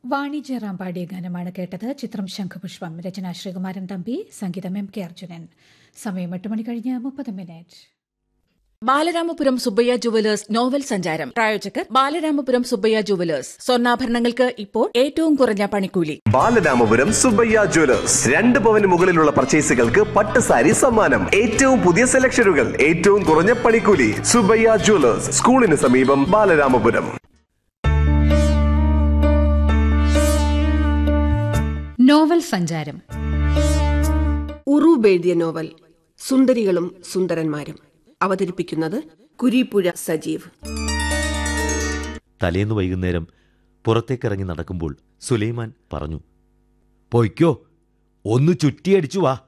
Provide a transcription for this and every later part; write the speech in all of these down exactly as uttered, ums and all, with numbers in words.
വാണി ജയറാം പാടിയ ഗാനമാണ് കേട്ടത്. ചിത്രം ശംഖുപുഷ്പം. രചന ശ്രീകുമാരൻ തമ്പി, സംഗീതം എം കെ അർജുനൻ. സമയം എട്ട് മണി കഴിഞ്ഞ് മുപ്പത് minute. Balaramapuram Subbaiah jewellers novel സഞ്ചാരം പ്രായോജകർ ബാലരാമപുരം സുബ്ബയ്യ ജുവലേഴ്സ്. സ്വർണ്ണാഭരണങ്ങൾക്ക് ഇപ്പോൾ ഏറ്റവും കുറഞ്ഞ പണിക്കൂലി. ബാലരാമപുരം സുബ്ബയ്യ ജുവലേഴ്സ്. രണ്ട് പവന് മുകളിലുള്ള പർച്ചേസുകൾക്ക് പട്ട് സാരി സമ്മാനം. ഏറ്റവും പുതിയ സെലക്ഷനുകൾ, ഏറ്റവും കുറഞ്ഞ പണിക്കൂലി. സുബ്ബയ്യ ജുവലേഴ്സ്, സ്കൂളിന് സമീപം, ബാലരാമപുരം. നോവൽ സഞ്ചാരം. ഉറൂബ് എഴുതിയ നോവൽ സുന്ദരികളും സുന്ദരന്മാരും. അവതരിപ്പിക്കുന്നത് കുരീപ്പുഴ സജീവ്. തലേന്ന് വൈകുന്നേരം പുറത്തേക്കിറങ്ങി നടക്കുമ്പോൾ സുലൈമാൻ പറഞ്ഞു, പൊയ്ക്കോ, ഒന്ന് ചുറ്റിയടിച്ചു വാ,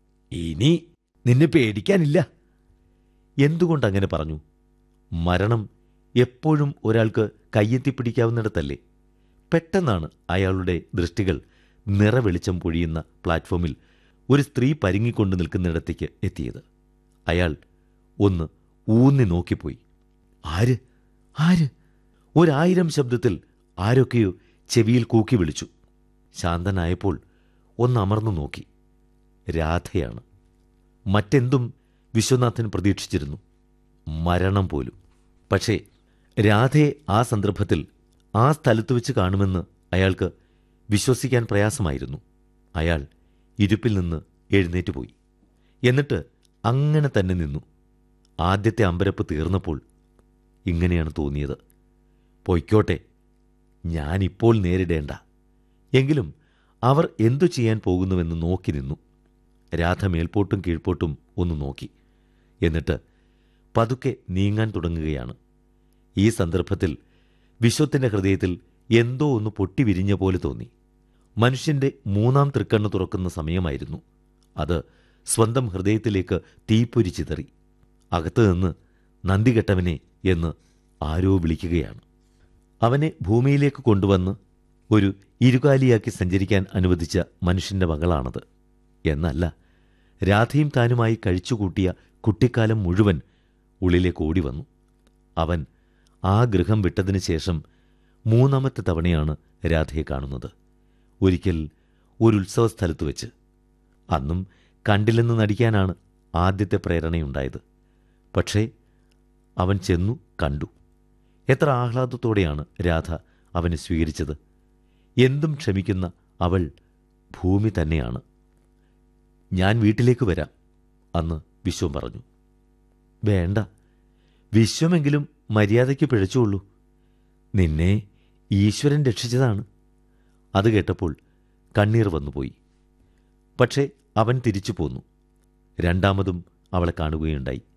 ഇനി നിന്നെ പേടിക്കാനില്ല. എന്തുകൊണ്ടങ്ങനെ പറഞ്ഞു? മരണം എപ്പോഴും ഒരാൾക്ക് കയ്യെത്തിപ്പിടിക്കാവുന്നിടത്തല്ലേ? പെട്ടെന്നാണ് അയാളുടെ ദൃഷ്ടികൾ നിറവെളിച്ചം പൊഴിയുന്ന പ്ലാറ്റ്ഫോമിൽ ഒരു സ്ത്രീ പരുങ്ങിക്കൊണ്ട് നിൽക്കുന്നിടത്തേക്ക് എത്തിയത്. അയാൾ ഒന്ന് ഊന്നി നോക്കിപ്പോയി. ആര് ആര് ഒരായിരം ശബ്ദത്തിൽ ആരൊക്കെയോ ചെവിയിൽ കൂക്കി വിളിച്ചു. ശാന്തനായപ്പോൾ ഒന്നമർന്നു നോക്കി. രാധയാണ്. മറ്റെന്തും വിശ്വനാഥൻ പ്രതീക്ഷിച്ചിരുന്നു, മരണം പോലും. പക്ഷേ രാധയെ ആ സന്ദർഭത്തിൽ ആ സ്ഥലത്ത് വെച്ച് കാണുമെന്ന് അയാൾക്ക് വിശ്വസിക്കാൻ പ്രയാസമായിരുന്നു. അയാൾ ഇരുപ്പിൽ നിന്ന് എഴുന്നേറ്റുപോയി. എന്നിട്ട് അങ്ങനെ തന്നെ നിന്നു. ആദ്യത്തെ അമ്പരപ്പ് തീർന്നപ്പോൾ ഇങ്ങനെയാണ് തോന്നിയത്, പൊയ്ക്കോട്ടെ, ഞാനിപ്പോൾ നേരിടേണ്ട. എങ്കിലും അവർ എന്തു ചെയ്യാൻ പോകുന്നുവെന്ന് നോക്കി നിന്നു. രാധ മേൽപോട്ടും കീഴ്പോട്ടും ഒന്ന് നോക്കി. എന്നിട്ട് പതുക്കെ നീങ്ങാൻ തുടങ്ങുകയാണ്. ഈ സന്ദർഭത്തിൽ വിശ്വത്തിൻ്റെ ഹൃദയത്തിൽ എന്തോ ഒന്ന് പൊട്ടിവിരിഞ്ഞ പോലെ തോന്നി. മനുഷ്യൻ്റെ മൂന്നാം തൃക്കണ്ണ് തുറക്കുന്ന സമയമായിരുന്നു. അത് സ്വന്തം ഹൃദയത്തിലേക്ക് തീപ്പൊരി ചിതറി. അകത്തുനിന്ന് നന്ദികെട്ടവനെ എന്ന് ആരോ വിളിക്കുകയാണ്. അവനെ ഭൂമിയിലേക്ക് കൊണ്ടുവന്ന് ഒരു ഇരുകാലിയാക്കി സഞ്ചരിക്കാൻ അനുവദിച്ച മനുഷ്യൻ്റെ മകളാണത്. എന്നല്ല, രാധയും താനുമായി കഴിച്ചുകൂട്ടിയ കുട്ടിക്കാലം മുഴുവൻ ഉള്ളിലേക്ക് ഓടി വന്നു. അവൻ ആ ഗൃഹം വിട്ടതിന് ശേഷം മൂന്നാമത്തെ തവണയാണ് രാധയെ കാണുന്നത്. ഒരിക്കൽ ഒരു ഉത്സവസ്ഥലത്ത് വെച്ച്. അന്നും കണ്ടില്ലെന്ന് നടിക്കാനാണ് ആദ്യത്തെ പ്രേരണയുണ്ടായത്. പക്ഷേ അവൻ ചെന്നു, കണ്ടു. എത്ര ആഹ്ലാദത്തോടെയാണ് രാധ അവനെ സ്വീകരിച്ചത്. എന്തും ക്ഷമിക്കുന്ന അവൾ ഭൂമി തന്നെയാണ്. ഞാൻ വീട്ടിലേക്ക് വരാം, അന്ന് വിശ്വം പറഞ്ഞു. വേണ്ട, വിശ്വമെങ്കിലും മര്യാദയ്ക്ക് പിഴച്ചുള്ളൂ. നിന്നെ ഈശ്വരൻ രക്ഷിച്ചതാണ്. അത് കേട്ടപ്പോൾ കണ്ണീർ വന്നുപോയി. പക്ഷേ അവൻ തിരിച്ചു പോന്നു. രണ്ടാമതും അവളെ കാണുകയുണ്ടായി.